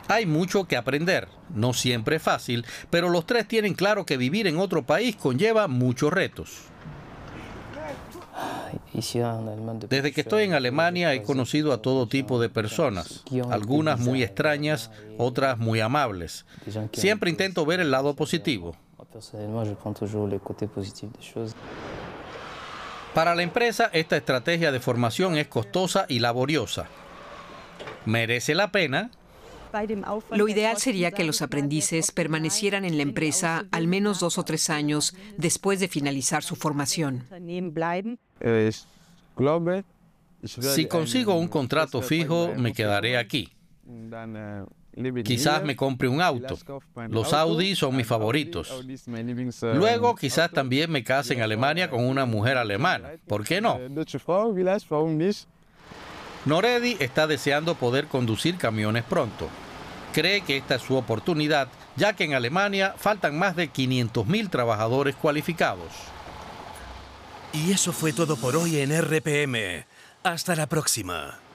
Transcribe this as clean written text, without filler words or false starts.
Hay mucho que aprender, no siempre es fácil, pero los tres tienen claro que vivir en otro país conlleva muchos retos. Desde que estoy en Alemania he conocido a todo tipo de personas, algunas muy extrañas, otras muy amables. Siempre intento ver el lado positivo. Para la empresa, esta estrategia de formación es costosa y laboriosa. ¿Merece la pena? Lo ideal sería que los aprendices permanecieran en la empresa al menos 2 o 3 años después de finalizar su formación. Si consigo un contrato fijo, me quedaré aquí. Quizás me compre un auto. Los Audi son mis favoritos. Luego, quizás también me case en Alemania con una mujer alemana. ¿Por qué no? Noredi está deseando poder conducir camiones pronto. Cree que esta es su oportunidad, ya que en Alemania faltan más de 500.000 trabajadores cualificados. Y eso fue todo por hoy en RPM. Hasta la próxima.